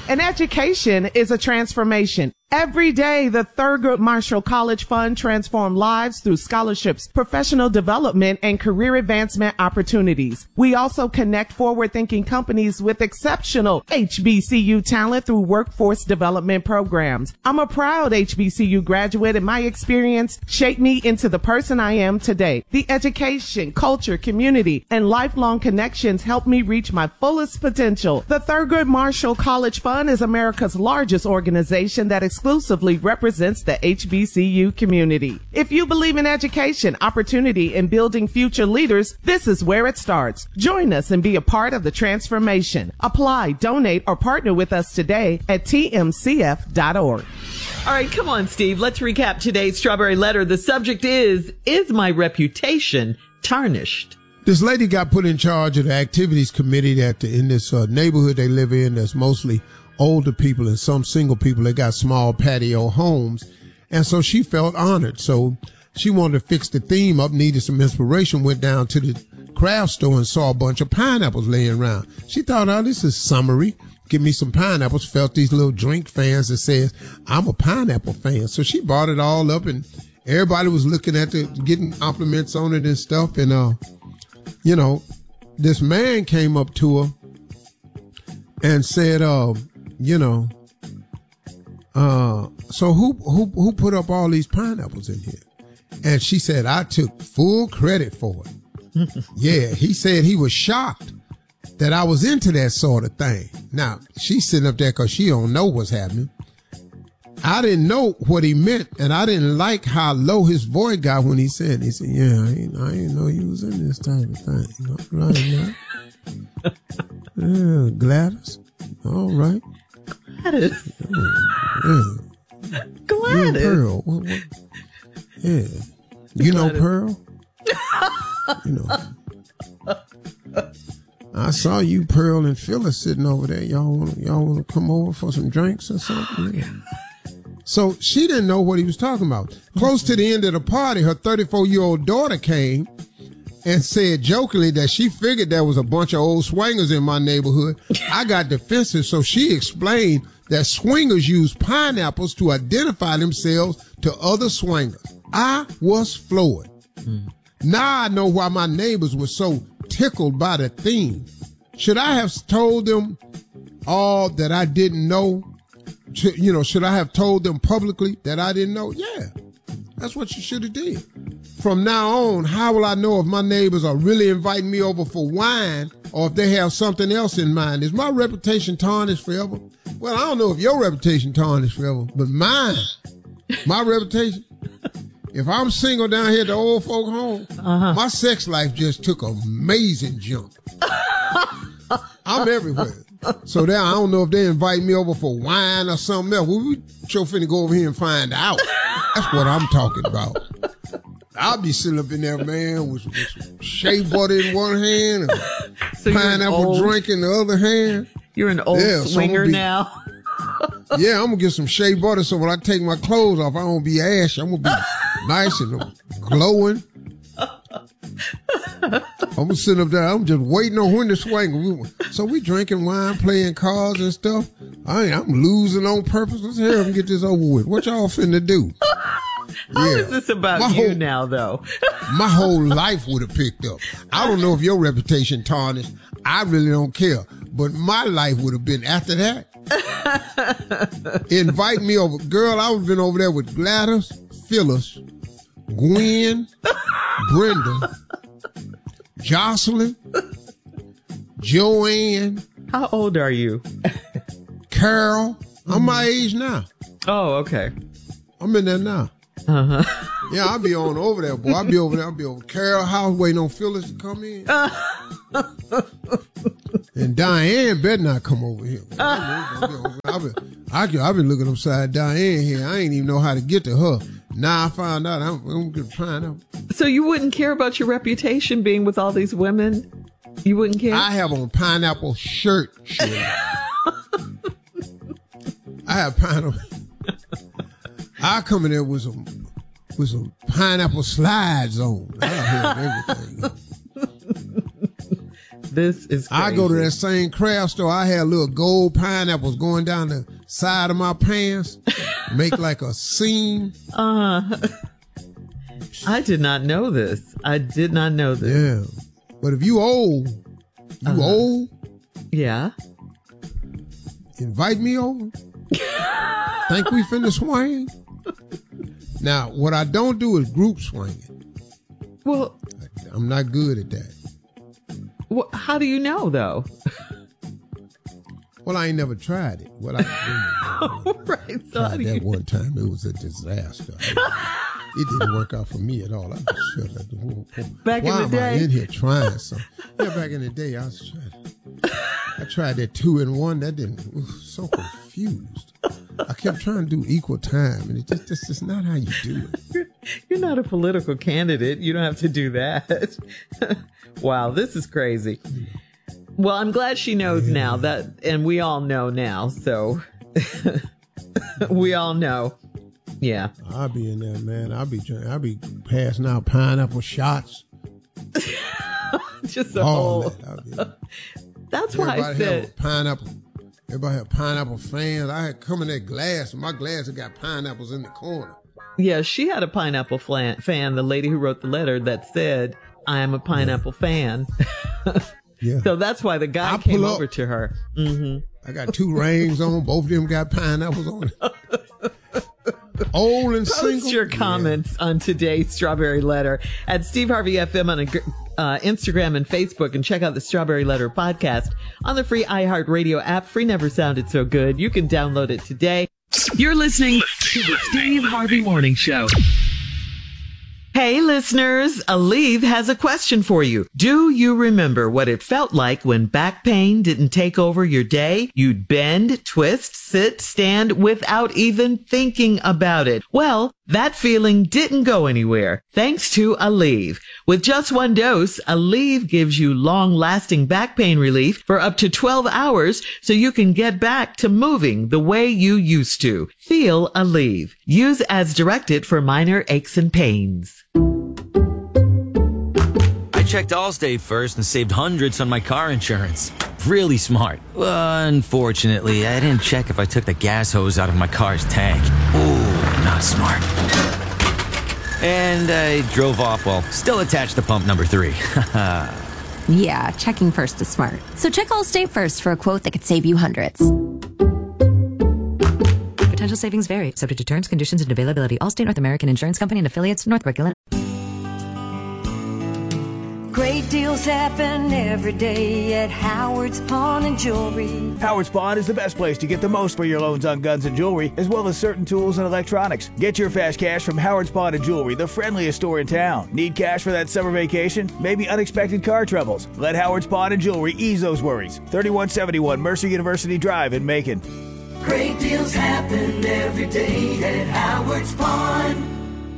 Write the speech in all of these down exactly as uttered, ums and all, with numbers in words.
An education is a transformation. Every day, the Thurgood Marshall College Fund transforms lives through scholarships, professional development, and career advancement opportunities. We also connect forward-thinking companies with exceptional H B C U talent through workforce development programs. I'm a proud H B C U graduate, and my experience shaped me into the person I am today. The education, culture, community, and lifelong connections helped me reach my fullest potential. The Thurgood Marshall College Fund is America's largest organization that exclusively represents the H B C U community. If you believe in education, opportunity, and building future leaders, this is where it starts. Join us and be a part of the transformation. Apply, donate, or partner with us today at T M C F dot org. All right, come on, Steve. Let's recap today's Strawberry Letter. The subject is, is my reputation tarnished? This lady got put in charge of the activities committee that in this uh, neighborhood they live in that's mostly older people and some single people that got small patio homes. And so she felt honored. So she wanted to fix the theme up, needed some inspiration, went down to the craft store and saw a bunch of pineapples laying around. She thought, oh, this is summery. Give me some pineapples. Felt these little drink fans that says, I'm a pineapple fan. So she bought it all up and everybody was looking at it, getting compliments on it and stuff. And, uh, you know, this man came up to her and said, uh, you know, uh, so who, who, who put up all these pineapples in here? And she said, I took full credit for it. Yeah. He said he was shocked that I was into that sort of thing. Now she's sitting up there cause she don't know what's happening. I didn't know what he meant, and I didn't like how low his voice got when he said, he said, yeah, I didn't, I didn't know you was in this type of thing. All right, now. Yeah, Gladys. All right. Gladys. Yeah, yeah. Gladys. You Pearl. What, what? Yeah. You know Pearl? You know. I saw you, Pearl, and Phyllis sitting over there. Y'all want y'all want to come over for some drinks or something? Yeah. So she didn't know what he was talking about. Close to the end of the party, her thirty-four-year-old daughter came and said jokingly that she figured there was a bunch of old swingers in my neighborhood. I got defensive, so she explained that swingers use pineapples to identify themselves to other swingers. I was floored. Mm. Now I know why my neighbors were so tickled by the theme. Should I have told them all that I didn't know? Should, you know, should I have told them publicly that I didn't know? Yeah, that's what you should have did. From now on, how will I know if my neighbors are really inviting me over for wine or if they have something else in mind? Is my reputation tarnished forever? Well, I don't know if your reputation tarnished forever, but mine, my reputation, if I'm single down here at the old folk home, uh-huh. my sex life just took an amazing jump. I'm everywhere. So now I don't know if they invite me over for wine or something else. Well, we sure finna go over here and find out. That's what I'm talking about. I'll be sitting up in there, man, with, with some shea butter in one hand and so pineapple old, drink in the other hand. You're an old yeah, swinger so be, now. Yeah, I'm gonna get some shea butter so when I take my clothes off, I won't be ash. I'm gonna be nice and glowing. I'm sitting up there. I'm just waiting on when to swing. So we drinking wine, playing cards and stuff. I ain't, I'm losing on purpose. Let's hurry up and get this over with. What y'all finna do? How yeah. is this about my you whole, now, though? My whole life would have picked up. I don't know if your reputation tarnished. I really don't care. But my life would have been after that. Invite me over. Girl, I would have been over there with Gladys, Phyllis, Gwen, Brenda, Jocelyn, Joanne. How old are you? Carol. I'm mm-hmm. my age now. Oh, okay. I'm in there now. Uh-huh. Yeah, I'll be on over there, boy. I'll be over there. I'll be over Carol house waiting on Phyllis to come in. And Diane better not come over here. I've been, I've been looking upside Diane here. I ain't even know how to get to her. Now I found out. I'm, I'm going to find out. So you wouldn't care about your reputation being with all these women? You wouldn't care? I have on pineapple shirt. shirt. I have pineapple. I come in there with some with some pineapple slides on. I have everything. This is crazy. I go to that same craft store. I had little gold pineapples going down the side of my pants, make like a seam. Uh, I did not know this. I did not know this. Yeah. But if you old, you uh, old. Yeah. Invite me over. Think we finna swing? Now, what I don't do is group swinging. Well, I'm not good at that. Well, how do you know, though? Well, I ain't never tried it. What I oh, right. So tried that you... one time, it was a disaster. It didn't work out for me at all. I just felt like, whoa, whoa. Back Why in the am day? I in here trying something? Yeah, back in the day, I was trying. I tried that two and one. That didn't. I was so confused. I kept trying to do equal time, and it just this is not how you do it. You're, you're not a political candidate. You don't have to do that. Wow, this is crazy. Well, I'm glad she knows yeah. now that, and we all know now. So we all know. Yeah. I'll be in there, man. I'll be I'll be passing out pineapple shots. Just a all whole. That. That's why I said pineapple. Everybody have pineapple fans. I had come in that glass, and my glass had got pineapples in the corner. Yeah, she had a pineapple fan. fan the lady who wrote the letter that said, "I am a pineapple yeah. fan." Yeah. So that's why the guy I came over to her. Mm-hmm. I got two rings on. Both of them got pineapples on it. Old and Post single. Post your comments yeah. on today's Strawberry Letter at Steve Harvey F M on a, uh, Instagram and Facebook, and check out the Strawberry Letter podcast on the free iHeartRadio app. Free never sounded so good. You can download it today. You're listening to the Steve Harvey Morning Show. Hey listeners, Aleve has a question for you. Do you remember what it felt like when back pain didn't take over your day? You'd bend, twist, sit, stand without even thinking about it. Well, that feeling didn't go anywhere thanks to Aleve. With just one dose, Aleve gives you long-lasting back pain relief for up to twelve hours so you can get back to moving the way you used to. Feel Aleve. Use as directed for minor aches and pains. I checked Allstate first and saved hundreds on my car insurance. Really smart. Unfortunately, I didn't check if I took the gas hose out of my car's tank. Ooh, not smart. And I drove off while still attached to pump number three. Yeah, checking first is smart. So check Allstate first for a quote that could save you hundreds. Potential savings vary, subject to terms, conditions, and availability. Allstate North American Insurance Company and affiliates, Northbrook, Illinois. Great deals happen every day at Howard's Pawn and Jewelry. Howard's Pawn is the best place to get the most for your loans on guns and jewelry, as well as certain tools and electronics. Get your fast cash from Howard's Pawn and Jewelry, the friendliest store in town. Need cash for that summer vacation? Maybe unexpected car troubles? Let Howard's Pawn and Jewelry ease those worries. thirty-one seventy-one Mercer University Drive in Macon. Great deals happen every day at Howard's Pawn.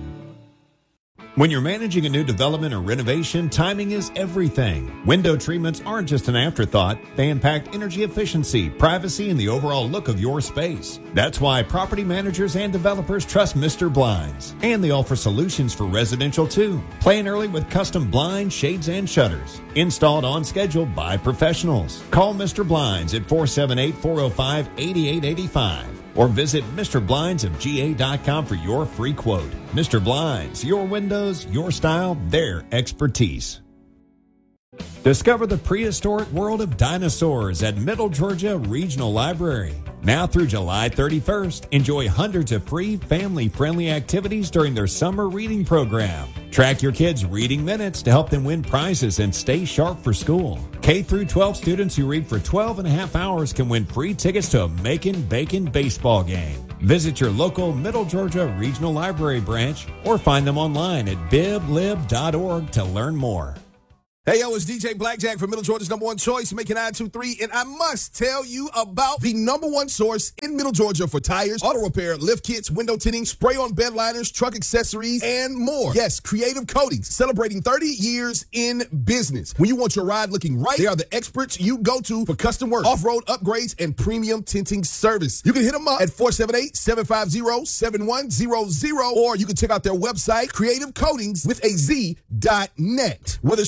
When you're managing a new development or renovation, timing is everything. Window treatments aren't just an afterthought. They impact energy efficiency, privacy, and the overall look of your space. That's why property managers and developers trust Mister Blinds. And they offer solutions for residential too. Plan early with custom blinds, shades, and shutters. Installed on schedule by professionals. Call Mister Blinds at four seven eight, four oh five, eight eight eight five. Or visit Mister Blinds of G A dot com for your free quote. Mister Blinds, your windows, your style, their expertise. Discover the prehistoric world of dinosaurs at Middle Georgia Regional Library. Now through July thirty-first, enjoy hundreds of free family-friendly activities during their summer reading program. Track your kids' reading minutes to help them win prizes and stay sharp for school. K through twelve students who read for twelve and a half hours can win free tickets to a Macon Bacon baseball game. Visit your local Middle Georgia Regional Library branch or find them online at bib lib dot org to learn more. Hey, yo, it's D J Blackjack from Middle Georgia's number one choice, Macon nine two three, and I must tell you about the number one source in Middle Georgia for tires, auto repair, lift kits, window tinting, spray-on bed liners, truck accessories, and more. Yes, Creative Coatings, celebrating thirty years in business. When you want your ride looking right, they are the experts you go to for custom work, off-road upgrades, and premium tinting service. You can hit them up at four seven eight, seven five zero, seven one zero zero, or you can check out their website, creative coatings with a Z dot net. Whether it's performance,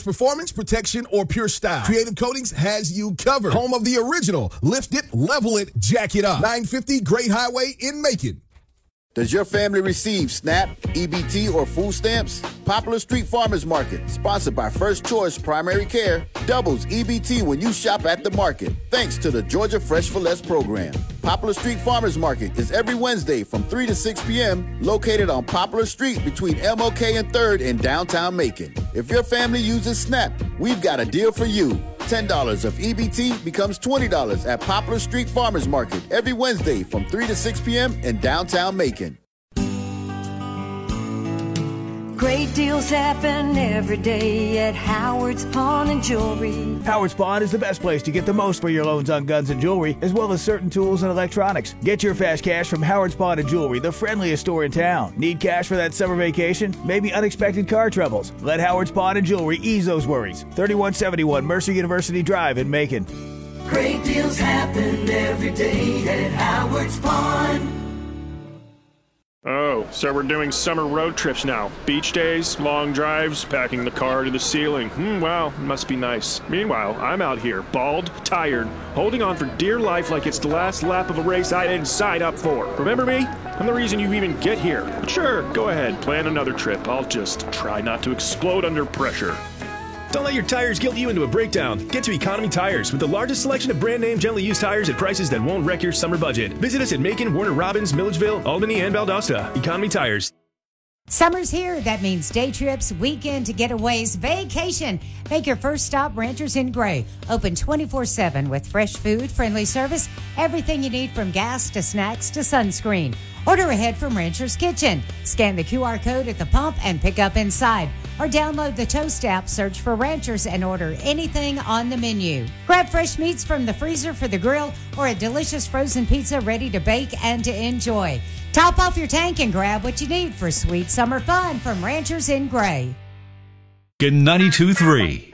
scratch protection, or pure style, Creative Coatings has you covered. Home of the original Lift It, Level It, Jack It Up. nine fifty Great Highway in Macon. Does your family receive SNAP, E B T, or food stamps? Popular Street Farmers Market, sponsored by First Choice Primary Care, doubles E B T when you shop at the market, thanks to the Georgia Fresh for Less program. Popular Street Farmers Market is every Wednesday from three to six p.m., located on Poplar Street between M L K and third in downtown Macon. If your family uses SNAP, we've got a deal for you. ten dollars of E B T becomes twenty dollars at Poplar Street Farmers Market every Wednesday from three to six p.m. in downtown Macon. Great deals happen every day at Howard's Pawn and Jewelry. Howard's Pawn is the best place to get the most for your loans on guns and jewelry, as well as certain tools and electronics. Get your fast cash from Howard's Pawn and Jewelry, the friendliest store in town. Need cash for that summer vacation? Maybe unexpected car troubles? Let Howard's Pawn and Jewelry ease those worries. thirty-one seventy-one Mercer University Drive in Macon. Great deals happen every day at Howard's Pawn. Oh, so we're doing summer road trips now. Beach days, long drives, packing the car to the ceiling. Hmm, wow, must be nice. Meanwhile, I'm out here, bald, tired, holding on for dear life like it's the last lap of a race I didn't sign up for. Remember me? I'm the reason you even get here. But sure, go ahead, plan another trip. I'll just try not to explode under pressure. Don't let your tires guilt you into a breakdown. Get to Economy Tires with the largest selection of brand name gently used tires at prices that won't wreck your summer budget. Visit us at Macon, Warner Robins, Milledgeville, Albany, and Valdosta. Economy Tires. Summer's here. That means day trips, weekend getaways, vacation. Make your first stop Ranchers in Gray. Open twenty-four seven with fresh food, friendly service, everything you need from gas to snacks to sunscreen. Order ahead from Rancher's Kitchen. Scan the Q R code at the pump and pick up inside. Or download the Toast app, search for Ranchers, and order anything on the menu. Grab fresh meats from the freezer for the grill or a delicious frozen pizza ready to bake and to enjoy. Top off your tank and grab what you need for sweet summer fun from Ranchers in Gray. In ninety-two point three.